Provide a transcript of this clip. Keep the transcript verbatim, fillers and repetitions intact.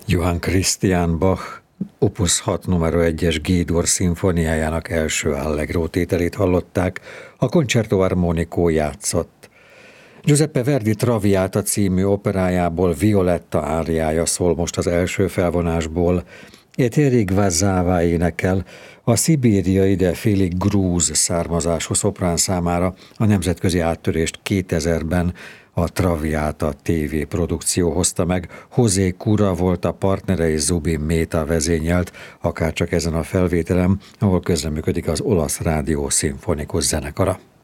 Johann Christian Bach Opus hat numero egyes G-dur szimfóniájának első allegro tételét hallották, a Concerto Armonico játszott. Giuseppe Verdi Traviata című operájából Violetta áriája szól most az első felvonásból. Eteri Gvazzava énekel, a szibériai, de félig grúz származású szoprán számára a nemzetközi áttörést kétezerben a Traviata té vé produkció hozta meg. José Cura volt a partnere és Zubin Mehta vezényelt, akárcsak ezen a felvételen, ahol közreműködik az olasz rádió szimfonikus zenekara.